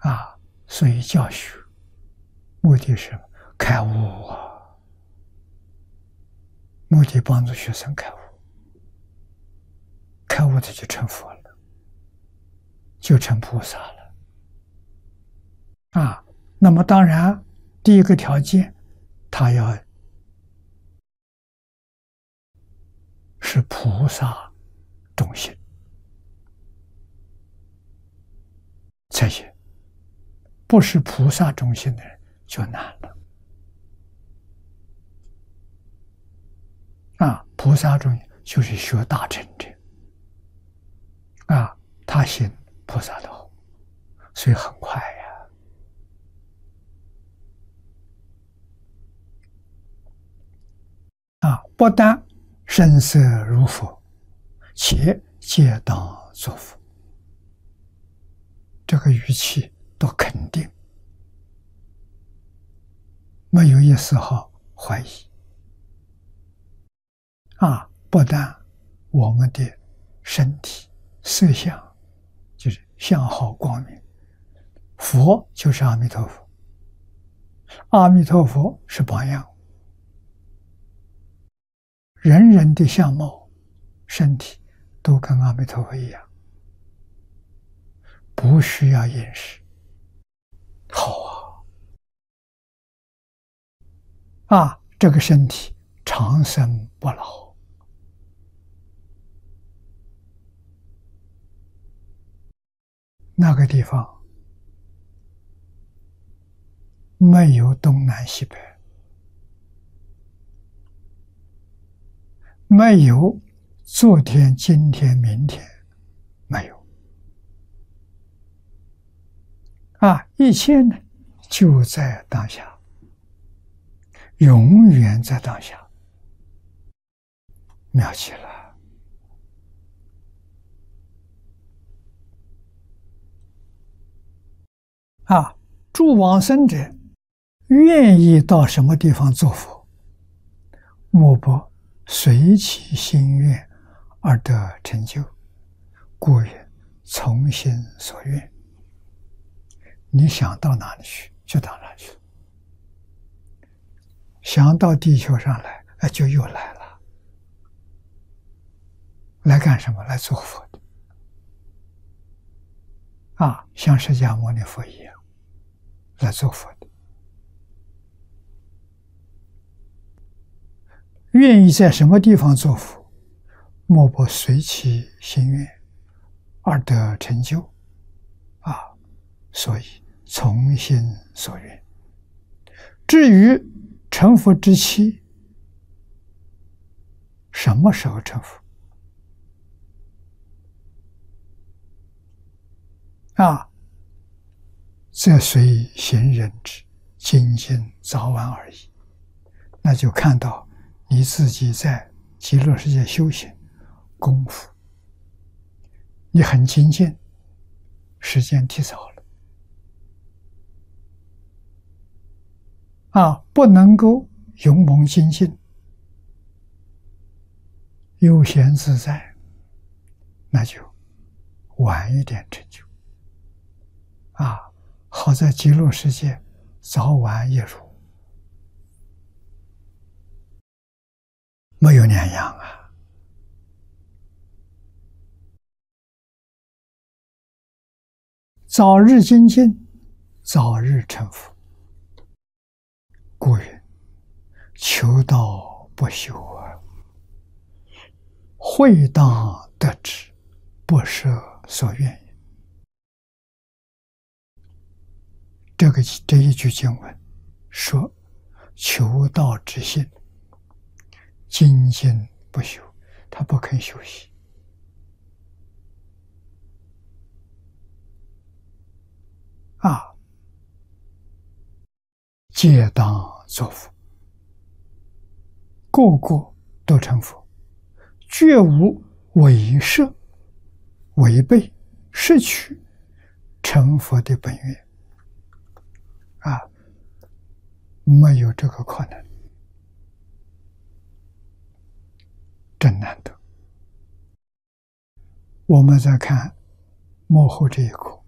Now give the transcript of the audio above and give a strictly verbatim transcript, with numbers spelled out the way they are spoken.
啊，所以教学目的是开悟啊，目的帮助学生开悟，开悟他就成佛了，就成菩萨了啊。那么当然，第一个条件，他要是菩萨种性才行，不是菩萨种性的人就难了啊。菩萨种就是学大乘者啊，他行菩萨道，所以很快呀。啊，不但身色如佛，且皆当作佛。这个语气都肯定，没有一丝毫怀疑。啊，不但我们的身体色相就是相好光明，佛就是阿弥陀佛，阿弥陀佛是榜样，人人的相貌身体都跟阿弥陀佛一样，不需要饮食。好啊，啊，这个身体长生不老。那个地方没有东南西北，没有昨天、今天、明天，没有啊！一切呢，就在当下，永远在当下，妙极了啊！诸往生者愿意到什么地方做佛，莫不随其心愿而得成就，故曰从心所愿。你想到哪里去就到哪里去，想到地球上来，哎，就又来了。来干什么？来做佛的啊，像释迦牟尼佛一样来做佛的。愿意在什么地方做佛，莫不随其心愿而得成就啊，所以从心所愿。至于成佛之期，什么时候成佛啊？这随行人之，精进早晚而已。那就看到你自己在极乐世界修行功夫，你很精进，时间提早了啊，不能够勇猛精进，悠闲自在，那就晚一点成就啊。好在极乐世界早晚一如，没有两样啊。早日精进，早日成佛。故云：求道不修啊，会当得之，不舍所愿也。这个这一句经文说，求道之心，精进不休，他不肯休息啊，皆当作佛，个个都成佛，绝无违摄、违背、失去成佛的本愿啊，没有这个可能，真难得。我们再看幕后这一课，